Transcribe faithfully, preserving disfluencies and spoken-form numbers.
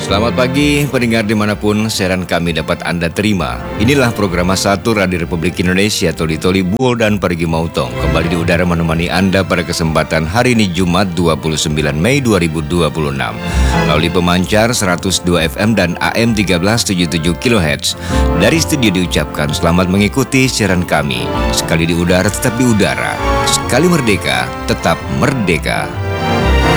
Selamat pagi pendengar dimanapun siaran kami dapat Anda terima. Inilah program satu Radio Republik Indonesia Toli Toli Buol dan Pergi Mautong. Kembali di udara menemani Anda pada kesempatan hari ini Jumat dua puluh sembilan Mei dua ribu dua puluh enam. Melalui pemancar seratus dua F M dan A M seribu tiga ratus tujuh puluh tujuh kilohertz. Dari studio diucapkan selamat mengikuti siaran kami. Sekali di udara tetap di udara. Sekali merdeka tetap merdeka.